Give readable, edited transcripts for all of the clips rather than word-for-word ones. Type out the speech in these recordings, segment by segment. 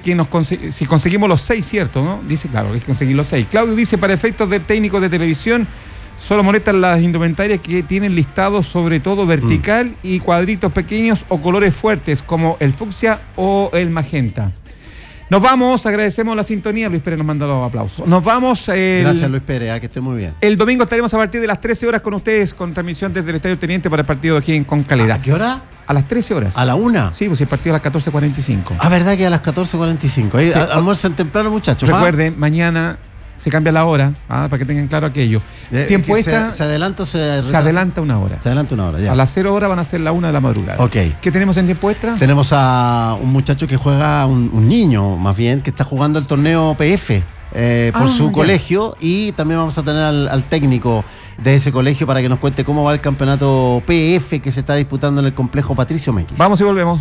si conseguimos los 6, ¿cierto? ¿No? Dice, claro, hay que conseguir los 6. Claudio dice, para efectos de técnicos de televisión, solo molestan las indumentarias que tienen listados sobre todo vertical y cuadritos pequeños o colores fuertes, como el fucsia o el magenta. Nos vamos, agradecemos la sintonía. Luis Pérez nos manda los aplausos. Nos vamos. Gracias, Luis Pérez, que esté muy bien. El domingo estaremos a partir de las 13 horas con ustedes, con transmisión desde el Estadio Teniente para el partido de aquí con Calera. ¿A qué hora? A las 13 horas. ¿A la 1? Sí, pues el partido a las 14:45. Ah, ¿verdad que a las 14:45? Ahí sí. Almuerzan temprano, muchachos. Recuerden, mañana se cambia la hora, para que tengan claro aquello. Tiempo extra. ¿Se adelanta o se retrasa? Se adelanta una hora. Se adelanta una hora, ya. A las 0 horas van a ser la 1 de la madrugada. Ok. ¿Qué tenemos en tiempo extra? Tenemos a un muchacho que juega, un niño más bien, que está jugando el torneo PF por su colegio, y también vamos a tener al técnico de ese colegio para que nos cuente cómo va el campeonato PF que se está disputando en el complejo Patricio Mequis. Vamos y volvemos.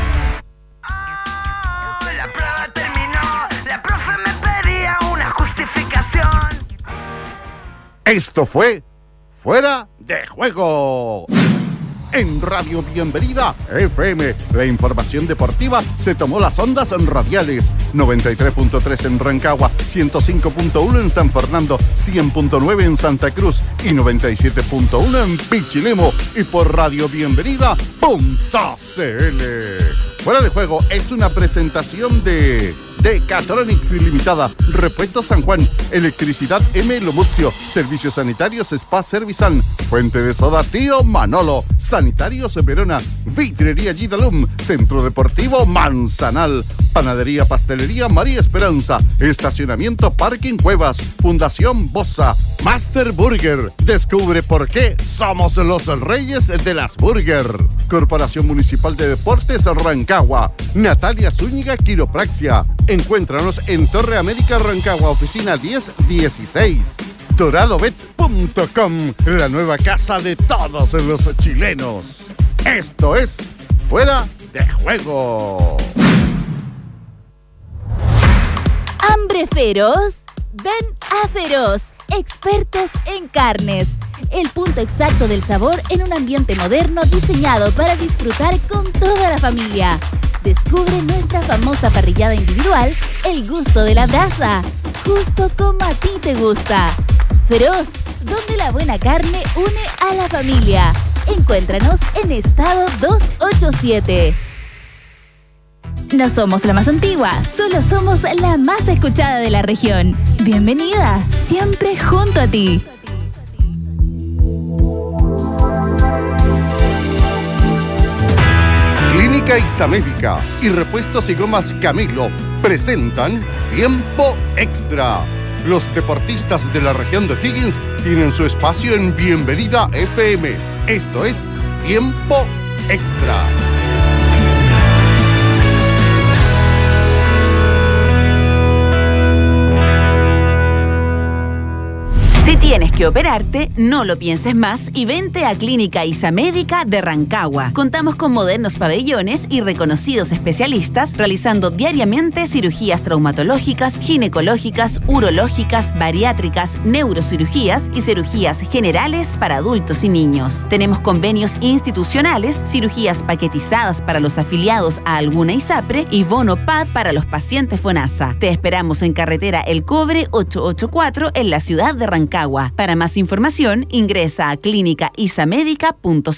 Esto fue Fuera de Juego. En Radio Bienvenida FM, la información deportiva se tomó las ondas radiales. 93.3 en Rancagua, 105.1 en San Fernando, 100.9 en Santa Cruz y 97.1 en Pichilemu, y por radiobienvenida.cl. Fuera de Juego es una presentación de Catronics Limitada, Repuesto San Juan, Electricidad M. Lomuzio, Servicios Sanitarios Spa Servisan, Fuente de Soda Tío Manolo, Sanitarios Verona, Vitrería Gidalum, Centro Deportivo Manzanal, Panadería Pastelería María Esperanza, Estacionamiento Parking Cuevas, Fundación Bossa, Master Burger. Descubre por qué somos los reyes de las burger. Corporación Municipal de Deportes Rancagua, Natalia Zúñiga Quiropraxia. Encuéntranos en Torre América Rancagua, oficina 1016. DoradoBet.com, la nueva casa de todos los chilenos. Esto es Fuera de Juego. ¿Hambre feroz? Ven a Feroz, expertos en carnes. El punto exacto del sabor en un ambiente moderno diseñado para disfrutar con toda la familia. Descubre nuestra famosa parrillada individual, el gusto de la brasa, justo como a ti te gusta. Feroz, donde la buena carne une a la familia. Encuéntranos en Estado 287. No somos la más antigua, solo somos la más escuchada de la región. Bienvenida, siempre junto a ti. Clínica Isamérica y Repuestos y Gomas Camilo presentan Tiempo Extra. Los deportistas de la región de Higgins tienen su espacio en Bienvenida FM. Esto es Tiempo Extra. Si tienes que operarte, no lo pienses más y vente a Clínica Isamérica de Rancagua. Contamos con modernos pabellones y reconocidos especialistas realizando diariamente cirugías traumatológicas, ginecológicas, urológicas, bariátricas, neurocirugías y cirugías generales para adultos y niños. Tenemos convenios institucionales, cirugías paquetizadas para los afiliados a alguna ISAPRE y bono PAD para los pacientes FONASA. Te esperamos en carretera El Cobre 884 en la ciudad de Rancagua. Para más información, ingresa a clínicaisamedica.cl.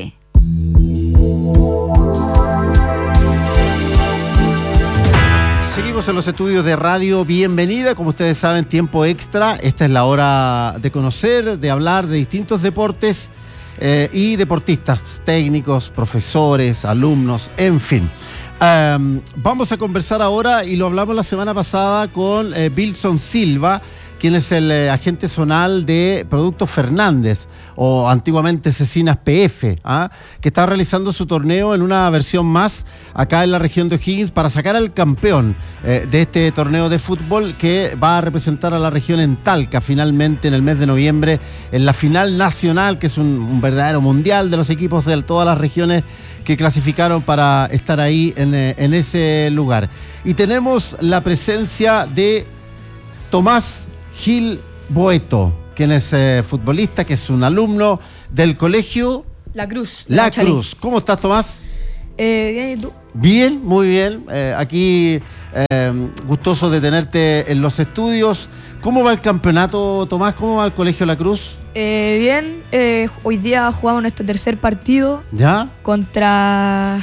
Seguimos en los estudios de Radio Bienvenida. Como ustedes saben, Tiempo Extra. Esta es la hora de conocer, de hablar de distintos deportes y deportistas, técnicos, profesores, alumnos, en fin. Vamos a conversar ahora, y lo hablamos la semana pasada, con Wilson Silva, quien es el agente zonal de Productos Fernández, o antiguamente Cecinas PF, que está realizando su torneo en una versión más acá en la región de O'Higgins para sacar al campeón de este torneo de fútbol, que va a representar a la región en Talca finalmente en el mes de noviembre, en la final nacional, que es un verdadero mundial de los equipos de todas las regiones que clasificaron para estar ahí en ese lugar. Y tenemos la presencia de Tomás Gil Boeto, quien es futbolista, que es un alumno del colegio La Cruz. La Cruz. ¿Cómo estás, Tomás? Bien, ¿y tú? Bien, muy bien. Aquí Gustoso de tenerte en los estudios. ¿Cómo va el campeonato, Tomás? ¿Cómo va el Colegio La Cruz? Bien, hoy día jugamos nuestro tercer partido. ¿Ya? Contra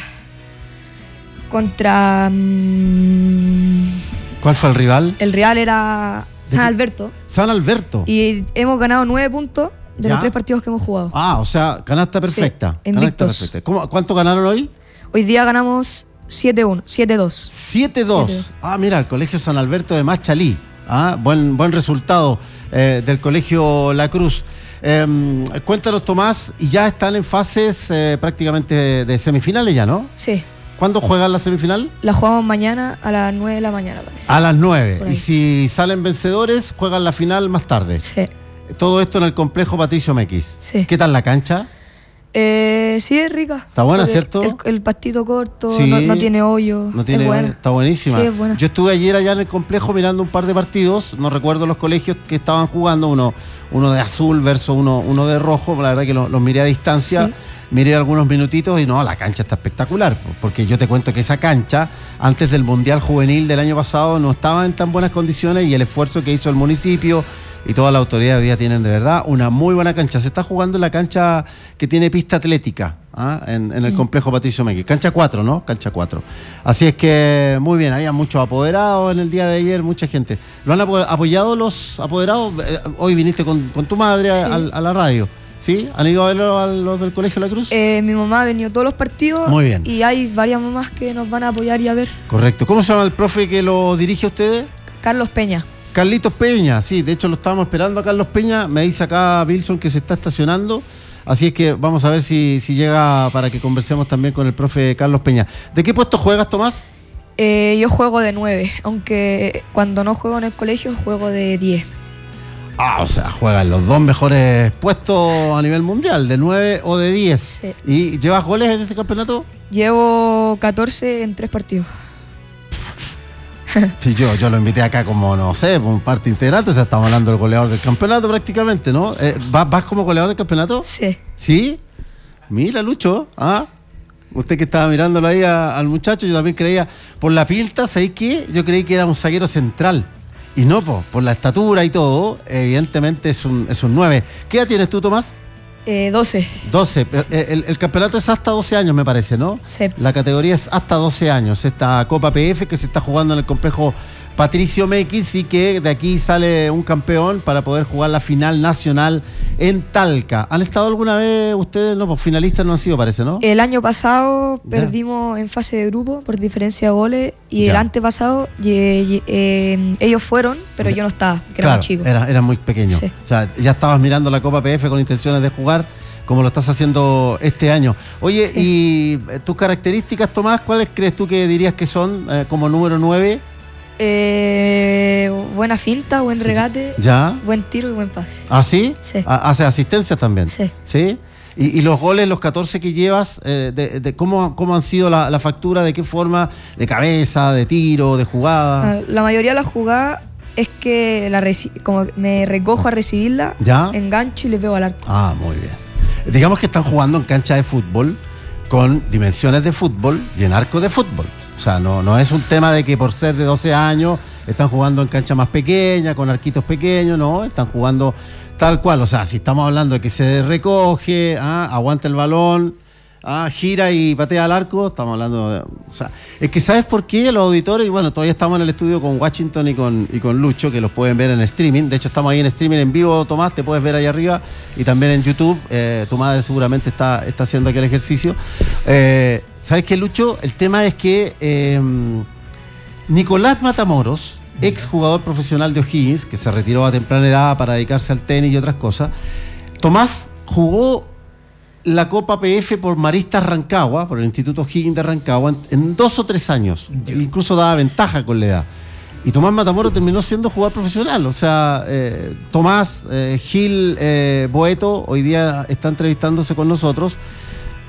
¿Cuál fue el rival? el Real era San Alberto. San Alberto. Y hemos ganado 9 puntos de los 3 partidos que hemos jugado. Ah, o sea, canasta perfecta. Sí, invictos. Canasta perfecta. ¿Cuánto ganaron hoy? Hoy día ganamos 7-1, 7-2. 7-2. Ah, mira, el Colegio San Alberto de Machalí. Ah, buen resultado del Colegio La Cruz. Cuéntanos, Tomás, y ya están en fases prácticamente de semifinales ya, ¿no? Sí. ¿Cuándo juegan la semifinal? La jugamos mañana a las 9 de la mañana, parece. A las 9. Por ahí. Y si salen vencedores, juegan la final más tarde. Sí. Todo esto en el complejo Patricio Mequis. Sí. ¿Qué tal la cancha? Sí, es rica. Está buena, Porque ¿cierto? El pastito corto, Sí. no tiene hoyo. No tiene, es buena. está buenísima. Sí, es buena. Yo estuve ayer allá en el complejo mirando un par de partidos, no recuerdo los colegios que estaban jugando, uno de azul versus uno de rojo, la verdad que los miré a distancia, Sí. miré algunos minutitos y no, la cancha está espectacular, porque yo te cuento que esa cancha, antes del Mundial Juvenil del año pasado, no estaba en tan buenas condiciones y el esfuerzo que hizo el municipio y toda la autoridad hoy día tienen de verdad una muy buena cancha. Se está jugando en la cancha que tiene pista atlética, en el complejo Patricio Mequis. Cancha 4, ¿no? Cancha 4. Así es que muy bien, había muchos apoderados en el día de ayer, mucha gente. ¿Lo han apoyado los apoderados? Hoy viniste con tu madre Sí. a la radio, ¿sí? ¿Han ido a verlo a los del Colegio La Cruz? Mi mamá ha venido a todos los partidos. Muy bien. Y hay varias mamás que nos van a apoyar y a ver. Correcto. ¿Cómo se llama el profe que lo dirige a ustedes? Carlos Peña. Carlitos Peña, sí, de hecho lo estábamos esperando a Carlos Peña, me dice acá Wilson que se está estacionando, así es que vamos a ver si llega para que conversemos también con el profe Carlos Peña. ¿De qué puesto juegas, Tomás? Yo juego de 9, aunque cuando no juego en el colegio juego de 10. Ah, o sea, juegan los dos mejores puestos a nivel mundial, de 9 o de 10. Sí. ¿Y llevas goles en este campeonato? Llevo 14 en 3 partidos. Sí, yo lo invité acá como, no sé, como parte integrante, o sea, estamos hablando del goleador del campeonato prácticamente, ¿no? ¿Vas como goleador del campeonato? Sí. ¿Sí? Mira, Lucho, usted que estaba mirándolo ahí al muchacho, yo también creía, por la pinta, ¿sabéis qué? Yo creí que era un zaguero central. Y no, por la estatura y todo, evidentemente es un 9. ¿Qué edad tienes tú, Tomás? 12. 12. El campeonato es hasta 12 años, me parece, ¿no? Sí. La categoría es hasta 12 años. Esta Copa PF que se está jugando en el complejo Patricio Mequis y que de aquí sale un campeón para poder jugar la final nacional en Talca. ¿Han estado alguna vez ustedes? No, pues finalistas no han sido, parece, ¿no? El año pasado Ya. perdimos en fase de grupo por diferencia de goles y Ya. el antepasado ellos fueron, pero yo no estaba, que era Claro, más chico. era muy pequeño. Sí. O sea, ya estabas mirando la Copa PF con intenciones de jugar como lo estás haciendo este año. Oye, y tus características, Tomás, ¿cuáles crees tú que dirías que son como número 9? Buena finta, buen regate, ¿Ya? buen tiro y buen pase. ¿Ah, sí? Sí. ¿Hace asistencias también? Sí. ¿Sí? ¿Y los goles, los 14 que llevas, cómo han sido la factura? ¿De qué forma? ¿De cabeza, de tiro, de jugada? La mayoría de las jugadas es que como me recojo a recibirla, ¿Ya? engancho y le pego al arco. Ah, muy bien. Digamos que están jugando en cancha de fútbol con dimensiones de fútbol y en arco de fútbol. O sea, no es un tema de que por ser de 12 años están jugando en cancha más pequeña, con arquitos pequeños, no, están jugando tal cual. O sea, si estamos hablando de que se recoge, aguanta el balón, gira y patea al arco, estamos hablando de... O sea, es que ¿sabes por qué los auditores? Y bueno, todavía estamos en el estudio con Washington y con Lucho, que los pueden ver en streaming. De hecho, estamos ahí en streaming en vivo, Tomás, te puedes ver ahí arriba. Y también en YouTube. Tu madre seguramente está haciendo aquí el ejercicio. ¿Sabes qué, Lucho? El tema es que Nicolás Matamoros, ex jugador profesional de O'Higgins, que se retiró a temprana edad para dedicarse al tenis y otras cosas, Tomás jugó la Copa PF por Maristas Rancagua, por el Instituto O'Higgins de Rancagua, en 2 o 3 años. Incluso daba ventaja con la edad. Y Tomás Matamoros terminó siendo jugador profesional. O sea, Tomás Gil Boeto hoy día está entrevistándose con nosotros.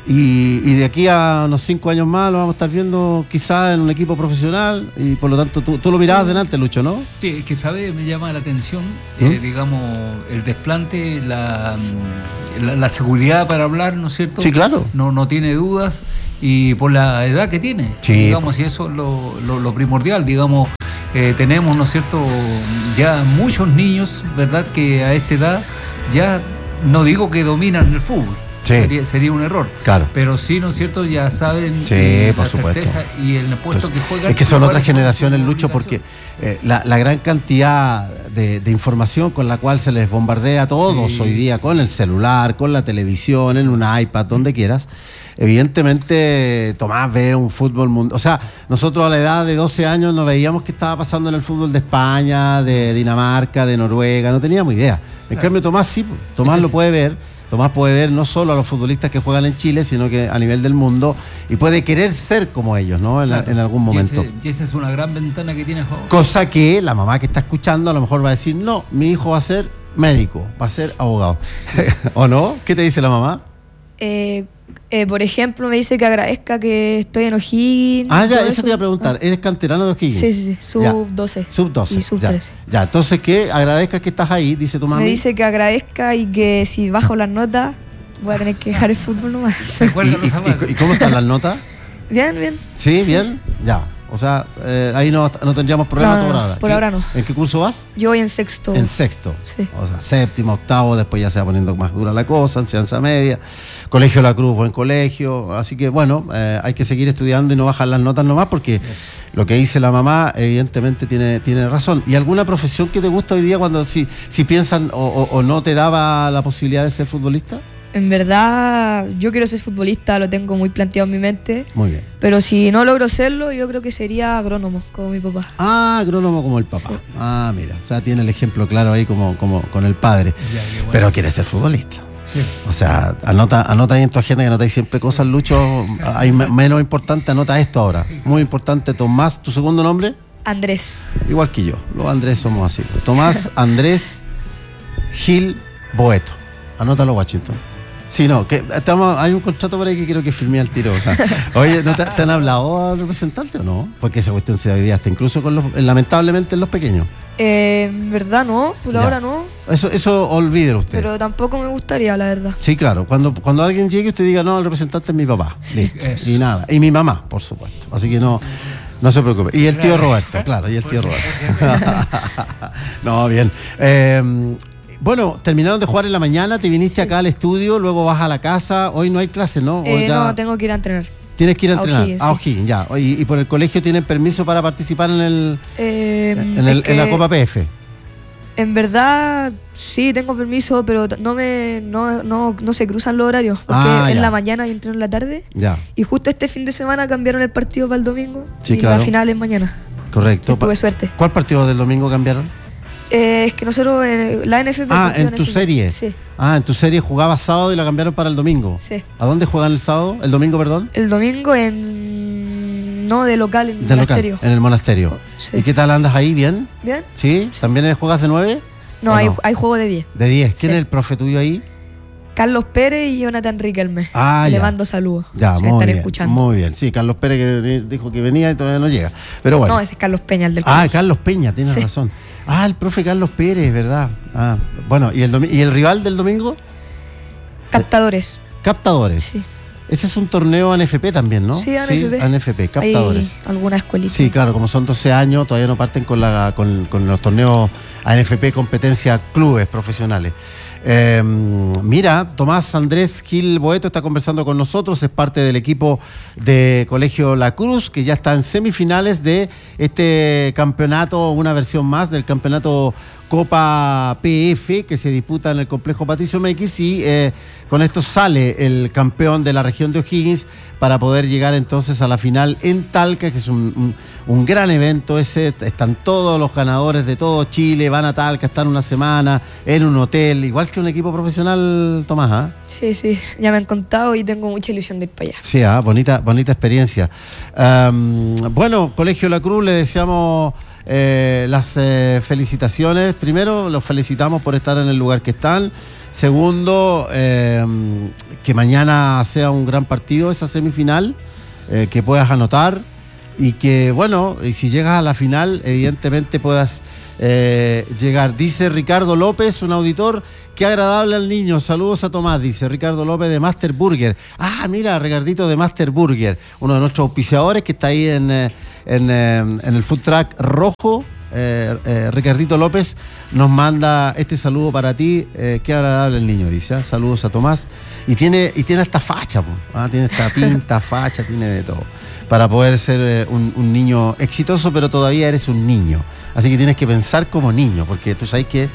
Y de aquí a unos 5 años más lo vamos a estar viendo quizás en un equipo profesional y por lo tanto tú lo mirabas delante, Lucho, ¿no? Sí, es que me llama la atención, digamos, el desplante, la seguridad para hablar, ¿no es cierto? Sí, claro. No tiene dudas y por la edad que tiene, sí, digamos, y eso es lo primordial, digamos. Tenemos, ¿no es cierto?, ya muchos niños, ¿verdad?, que a esta edad ya no digo que dominan el fútbol. Sí. Sería un error. Claro. Pero sí, ¿no es cierto? Ya saben por supuesto. Certeza y el puesto que juegan. Es que son otras generaciones, Lucho, porque la gran cantidad de información con la cual se les bombardea a todos hoy día, con el celular, con la televisión, en un iPad, donde quieras. Evidentemente, Tomás ve un fútbol mundial. O sea, nosotros a la edad de 12 años no veíamos qué estaba pasando en el fútbol de España, de Dinamarca, de Noruega, no teníamos idea. En cambio, Tomás sí, Tomás lo puede ver. Tomás puede ver no solo a los futbolistas que juegan en Chile, sino que a nivel del mundo, y puede querer ser como ellos, ¿no? En algún momento. Y esa es una gran ventana que tiene el juego. Cosa que la mamá que está escuchando a lo mejor va a decir, no, mi hijo va a ser médico, va a ser abogado. Sí. ¿O no? ¿Qué te dice la mamá? Por ejemplo, me dice que agradezca que estoy en O'Higgins. Eso te iba a preguntar. ¿Eres canterano de O'Higgins? Sí, sub-12. Sub-12. Y sub-13. Ya, entonces que agradezca que estás ahí, dice tu mamá. Me dice que agradezca y que si bajo las notas voy a tener que dejar el fútbol nomás. ¿Y cómo están las notas? Bien. ¿Sí? Bien. Ya. O sea, ahí no tendríamos problemas por ahora. Por ahora no. ¿En qué curso vas? Yo voy en sexto. En sexto. Sí. O sea, séptimo, octavo, después ya se va poniendo más dura la cosa, enseñanza media. Colegio La Cruz, buen colegio. Así que bueno, hay que seguir estudiando y no bajar las notas nomás, porque lo que dice la mamá evidentemente tiene razón. ¿Y alguna profesión que te gusta hoy día cuando si piensan o no te daba la posibilidad de ser futbolista? En verdad, yo quiero ser futbolista, lo tengo muy planteado en mi mente. Muy bien. Pero si no logro serlo, yo creo que sería agrónomo, como mi papá. Ah, agrónomo como el papá. Sí. Ah, mira, o sea, tiene el ejemplo claro ahí como con el padre. Ya, bueno. Pero quiere ser futbolista. Sí. O sea, anota ahí en tu agenda que anotáis siempre cosas, Lucho. Hay menos importante, anota esto ahora. Muy importante, Tomás, ¿tu segundo nombre? Andrés. Igual que yo, los Andrés somos así. Tomás Andrés Gil Boeto. Anótalo, Washington. Sí, no, que hay un contrato por ahí que quiero que firme al tiro. Oye, ¿no te han hablado al representante o no? Porque esa cuestión se da hoy día hasta incluso lamentablemente en los pequeños. En verdad no, por ahora no. Eso olvídelo usted. Pero tampoco me gustaría, la verdad. Sí, claro. Cuando alguien llegue usted diga, no, el representante es mi papá. Sí, listo. Y nada. Y mi mamá, por supuesto. Así que no se preocupe. Y el tío Roberto, claro, y el tío Roberto. No, bien. Bueno, terminaron de jugar en la mañana, te viniste acá al estudio, luego vas a la casa. Hoy no hay clases, ¿no? No, tengo que ir a entrenar. Tienes que ir a entrenar. A O'Higgins, ya. ¿Y por el colegio tienen permiso para participar en la Copa PF? En verdad, sí, tengo permiso, pero no se cruzan los horarios. Porque en la mañana y entreno en la tarde. Ya. Y justo este fin de semana cambiaron el partido para el domingo. Sí, y claro. La final es mañana. Correcto. Tuve suerte. ¿Cuál partido del domingo cambiaron? Es que nosotros, la NFP... en tu serie. Sí. En tu serie jugabas sábado y la cambiaron para el domingo. Sí. ¿A dónde juegan el sábado? ¿El domingo, perdón? El domingo de local, en el monasterio. En el monasterio. Sí. ¿Y qué tal andas ahí? ¿Bien? ¿Bien? ¿Sí? ¿También juegas de 9? No, hay juego de 10. ¿De 10? ¿Quién sí. es el profe tuyo ahí? Le Pérez y Jonathan Riquelme. Le mando saludos. Ya, si muy están bien. escuchando. Muy bien. Sí, Carlos Pérez que dijo que venía y todavía no llega. Pero bueno. No, ese es Carlos Peña, el del colegio. Carlos Peña, tienes razón. El profe Carlos Pérez, ¿verdad? Bueno, ¿y el rival del domingo? Captadores. Captadores. Sí. Ese es un torneo ANFP también, ¿no? Sí, ANFP. ANFP, Captadores. Hay alguna escuelita. Sí, claro, como son 12 años, todavía no parten con los torneos ANFP, competencia clubes profesionales. Mira, Tomás Andrés Gil Boeto está conversando con nosotros, es parte del equipo de Colegio La Cruz, que ya está en semifinales de este campeonato, una versión más del campeonato Copa PF que se disputa en el complejo Patricio Mequis y con esto sale el campeón de la región de O'Higgins para poder llegar entonces a la final en Talca, que es un gran evento ese. Están todos los ganadores de todo Chile, van a Talca, están una semana en un hotel, igual que un equipo profesional, Tomás. Sí, ya me han contado y tengo mucha ilusión de ir para allá. Sí, bonita experiencia. Bueno, Colegio La Cruz, le deseamos las felicitaciones. Primero, los felicitamos por estar en el lugar que están. Segundo, que mañana sea un gran partido esa semifinal, que puedas anotar y que, bueno, y si llegas a la final, evidentemente puedas llegar. Dice Ricardo López, un auditor, qué agradable al niño, saludos a Tomás, dice Ricardo López de Master Burger. Ah, mira, Ricardito de Master Burger, uno de nuestros auspiciadores que está ahí en el food truck rojo. Ricardito López nos manda este saludo para ti, qué agradable el niño, dice, saludos a Tomás, y tiene esta facha, tiene esta pinta, facha, tiene de todo, para poder ser un niño exitoso, pero todavía eres un niño, así que tienes que pensar como niño, porque tú sabes que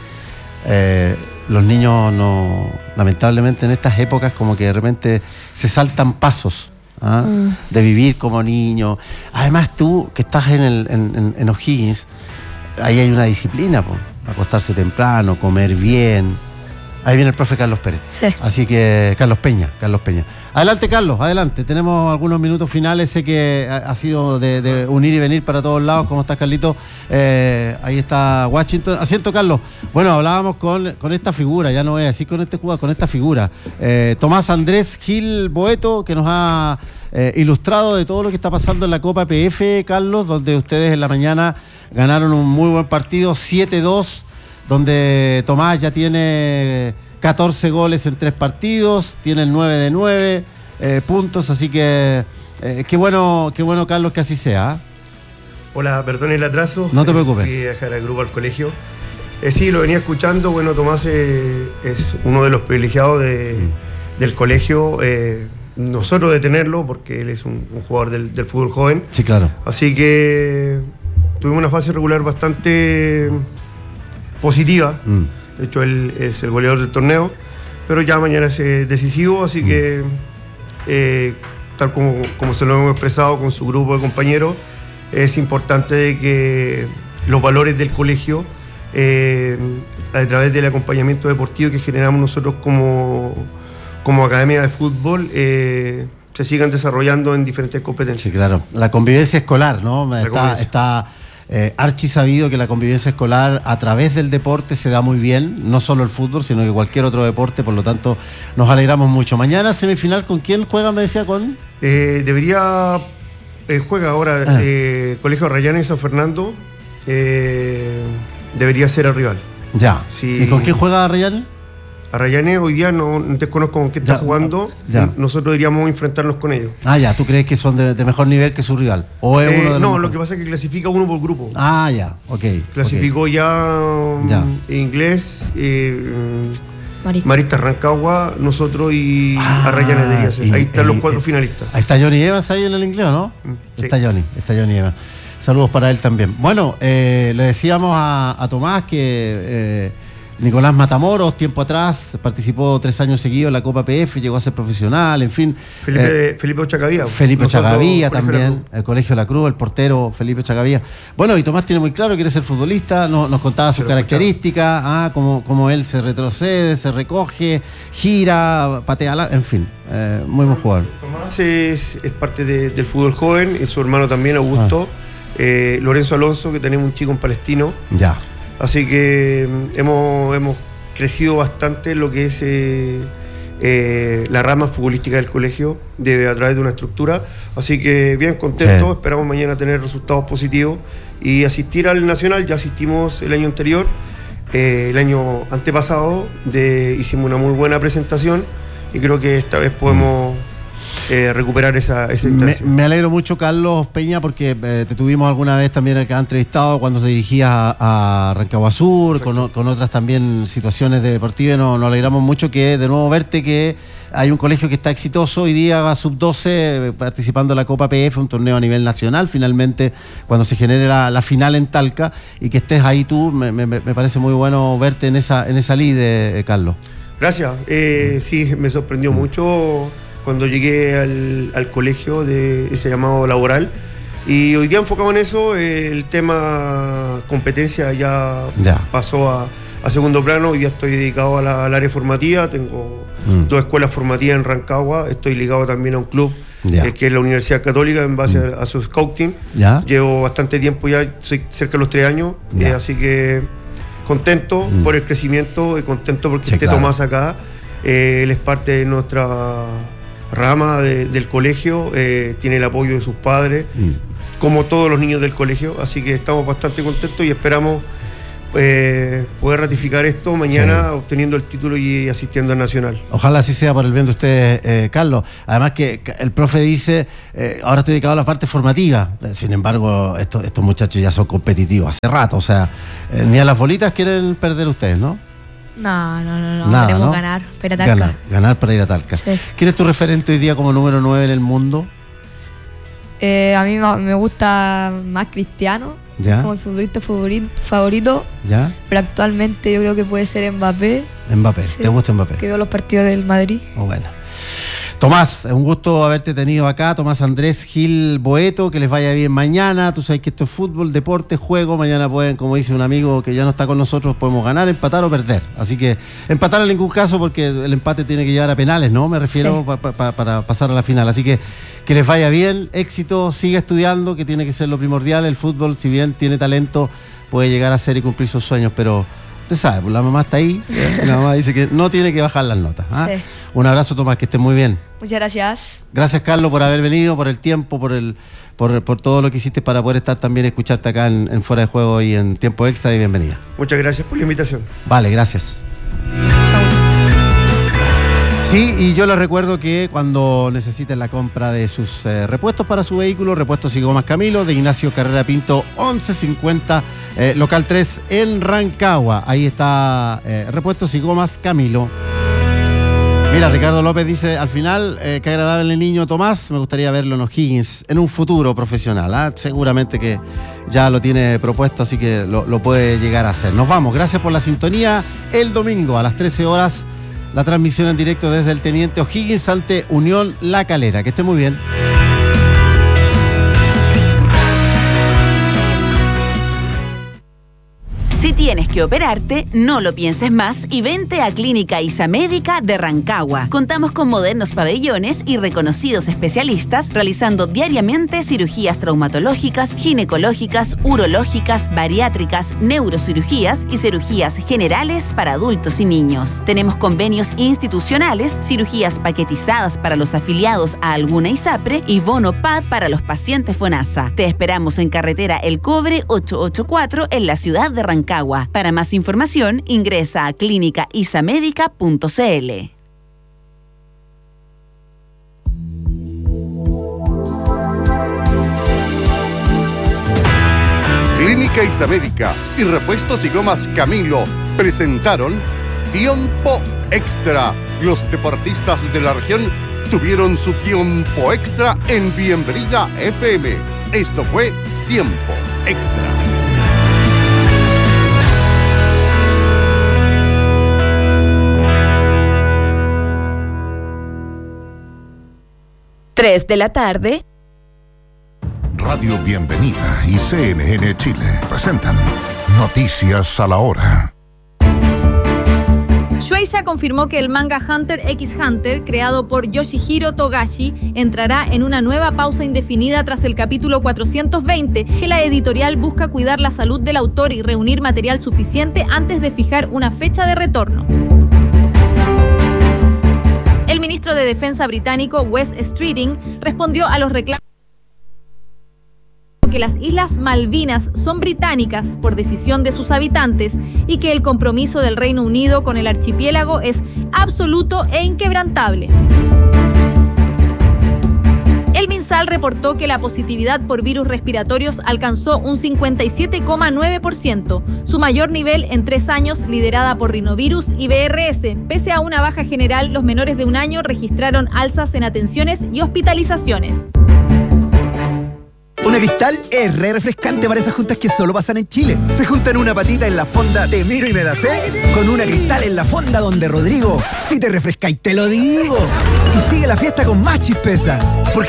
los niños no, lamentablemente en estas épocas como que de repente se saltan pasos. De vivir como niño. Además tú que estás en O'Higgins, ahí hay una disciplina, acostarse temprano, comer bien. Ahí viene el profe Carlos Pérez. Sí. Así que Carlos Peña. Adelante, Carlos, adelante. Tenemos algunos minutos finales. Sé que ha sido de unir y venir para todos lados. ¿Cómo estás, Carlito? Ahí está Washington. Asiento, Carlos. Bueno, hablábamos con esta figura, ya no voy a decir con este jugador, con esta figura. Tomás Andrés Gil Boeto, que nos ha ilustrado de todo lo que está pasando en la Copa PF, Carlos, donde ustedes en la mañana ganaron un muy buen partido, 7-2, donde Tomás ya tiene 14 goles en 3 partidos, tiene el 9 de 9 puntos, así que qué bueno, Carlos, que así sea. Hola, perdón el atraso. No te preocupes. Fui a dejar al grupo al colegio. Sí, lo venía escuchando. Bueno, Tomás es uno de los privilegiados del colegio. Nosotros de tenerlo, porque él es un jugador del fútbol joven. Sí, claro. Así que tuvimos una fase regular bastante positiva. De hecho, él es el goleador del torneo, pero ya mañana es decisivo, así que tal como se lo hemos expresado con su grupo de compañeros, es importante de que los valores del colegio, a través del acompañamiento deportivo que generamos nosotros como academia de fútbol, se sigan desarrollando en diferentes competencias. Sí, claro. La convivencia escolar, ¿no? Está archi sabido que la convivencia escolar a través del deporte se da muy bien, no solo el fútbol, sino que cualquier otro deporte, por lo tanto nos alegramos mucho. Mañana semifinal, ¿con quién juega, me decía? Juega ahora Colegio Arrayanes y San Fernando, debería ser el rival. Ya. Sí. ¿Y con quién juega Arrayanes? Arrayanes hoy día no desconozco con qué está jugando. Nosotros deberíamos enfrentarnos con ellos. Ah, ya, ¿tú crees que son de mejor nivel que su rival? ¿O es uno de los lo que pasa es que clasifica uno por grupo. Ah, ya, ok. Clasificó ya Inglés, Marista Rancagua, nosotros y Arrayanes debería ser. Ahí están los 4 finalistas. Ahí está Johnny Evans ahí en el inglés, ¿no? Sí. Está Johnny Evans. Saludos para él también. Bueno, le decíamos a Tomás que Nicolás Matamoros, tiempo atrás, participó 3 años seguidos en la Copa PF, llegó a ser profesional, en fin. Felipe Ochagavía. Felipe Ochagavía también, el Colegio de la Cruz, el portero Felipe Ochagavía. Bueno, y Tomás tiene muy claro que quiere ser futbolista, nos contaba sus características, cómo él se retrocede, se recoge, gira, patea, en fin, muy buen jugador. Tomás es parte del fútbol joven, y su hermano también, Augusto, Lorenzo Alonso, que tenemos un chico en Palestino. Ya. Así que hemos crecido bastante en lo que es la rama futbolística del colegio a través de una estructura. Así que bien contento, sí. Esperamos mañana tener resultados positivos y asistir al Nacional. Ya asistimos el año anterior, el año antepasado, hicimos una muy buena presentación y creo que esta vez podemos recuperar esa instancia. Me alegro mucho, Carlos Peña, porque te tuvimos alguna vez también acá entrevistado cuando te dirigías a Rancagua Sur, con otras también situaciones deportivas. Nos alegramos mucho que de nuevo verte, que hay un colegio que está exitoso hoy día, va sub-12 participando en la Copa PF, un torneo a nivel nacional, finalmente cuando se genere la final en Talca, y que estés ahí tú, me parece muy bueno verte en esa lid, Carlos. Gracias, sí, me sorprendió mucho cuando llegué al colegio de ese llamado laboral, y hoy día enfocado en eso. El tema competencia ya pasó a segundo plano. Hoy día estoy dedicado al área formativa, tengo 2 escuelas formativas en Rancagua, estoy ligado también a un club que es la Universidad Católica en base a su scouting. Llevo bastante tiempo ya, soy cerca de los 3 años, así que contento por el crecimiento y contento porque esté Tomás acá. Él es parte de nuestra rama del colegio, tiene el apoyo de sus padres, como todos los niños del colegio, así que estamos bastante contentos y esperamos poder ratificar esto mañana, obteniendo el título y asistiendo al Nacional. Ojalá así sea por el bien de ustedes, Carlos. Además que el profe dice, ahora estoy dedicado a la parte formativa. Sin embargo, estos muchachos ya son competitivos hace rato. O sea, ni a las bolitas quieren perder ustedes, ¿no? No. Nada, queremos ¿no? ganar para Talca. Ganar para ir a Talca. Sí. ¿Quién es tu referente hoy día como número 9 en el mundo? A mí me gusta más Cristiano, ¿Ya? como el futbolista favorito, ¿Ya? pero actualmente yo creo que puede ser Mbappé. Mbappé, Sí. ¿te gusta Mbappé? Que veo los partidos del Madrid. Oh, bueno. Tomás, es un gusto haberte tenido acá. Tomás Andrés Gil Boeto, que les vaya bien mañana. Tú sabes que esto es fútbol, deporte, juego. Mañana pueden, como dice un amigo que ya no está con nosotros, podemos ganar, empatar o perder. Así que empatar en ningún caso, porque el empate tiene que llevar a penales, ¿no? Me refiero para pasar a la final. Así que les vaya bien, éxito, siga estudiando, que tiene que ser lo primordial. El fútbol, si bien tiene talento, puede llegar a ser y cumplir sus sueños, pero usted sabe, pues la mamá está ahí, la mamá dice que no tiene que bajar las notas. ¿Ah? Sí. Un abrazo, Tomás, que estés muy bien. Muchas gracias. Gracias, Carlos, por haber venido, por el tiempo, por todo lo que hiciste para poder estar también, escucharte acá en Fuera de Juego y en Tiempo Extra, y bienvenida. Muchas gracias por la invitación. Vale, gracias. Sí, y yo les recuerdo que cuando necesiten la compra de sus repuestos para su vehículo, Repuestos y Gomas Camilo, de Ignacio Carrera Pinto 1150, local 3 en Rancagua. Ahí está Repuestos y Gomas Camilo. Mira, Ricardo López dice, al final, qué agradable el niño Tomás, me gustaría verlo en O'Higgins en un futuro profesional. ¿Ah? Seguramente que ya lo tiene propuesto, así que lo puede llegar a hacer. Nos vamos, gracias por la sintonía. El domingo a las 13 horas, la transmisión en directo desde el Teniente O'Higgins ante Unión La Calera. Que esté muy bien. Si tienes que operarte, no lo pienses más y vente a Clínica Isamédica de Rancagua. Contamos con modernos pabellones y reconocidos especialistas realizando diariamente cirugías traumatológicas, ginecológicas, urológicas, bariátricas, neurocirugías y cirugías generales para adultos y niños. Tenemos convenios institucionales, cirugías paquetizadas para los afiliados a alguna ISAPRE y bono PAD para los pacientes FONASA. Te esperamos en Carretera El Cobre 884 en la ciudad de Rancagua. Para más información, ingresa a clinicaisamédica.cl. Clínica Isamédica y Repuestos y Gomas Camilo presentaron Tiempo Extra. Los deportistas de la región tuvieron su tiempo extra en Bienvenida FM. Esto fue Tiempo Extra. de la tarde. Radio Bienvenida y CNN Chile presentan Noticias a la Hora. Shueisha confirmó que el manga Hunter x Hunter, creado por Yoshihiro Togashi, entrará en una nueva pausa indefinida tras el capítulo 420, que la editorial busca cuidar la salud del autor y reunir material suficiente antes de fijar una fecha de retorno. El ministro de Defensa británico Wes Streeting respondió a los reclamos que las Islas Malvinas son británicas por decisión de sus habitantes y que el compromiso del Reino Unido con el archipiélago es absoluto e inquebrantable. El MinSal reportó que la positividad por virus respiratorios alcanzó un 57,9%, su mayor nivel en 3 años, liderada por rinovirus y BRS. Pese a una baja general, los menores de 1 año registraron alzas en atenciones y hospitalizaciones. Una Cristal es re refrescante para esas juntas que solo pasan en Chile. Se juntan una patita en la fonda Te Miro y Me Da Sed con una Cristal en la fonda donde Rodrigo, si te refrescáis te lo digo. Y sigue la fiesta con más chispeza. Porque